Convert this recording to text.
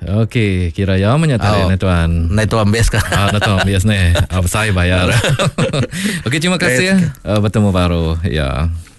Okey, kira ya menyatakan tuan. Nah itu ambil Ah, sekarang. tuan bias ni. Apa saya bayar. Okey, terima kasih ya. Bertemu baru. Ya.